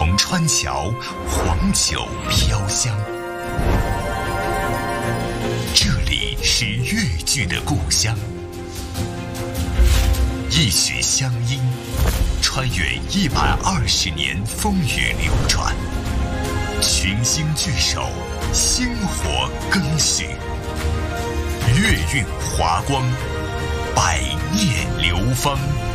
桐穿桥，黄酒飘香。这里是粤剧的故乡，一曲乡音，穿越120年风雨流转，群星聚首，薪火更续，月韵华光，百孽流芳。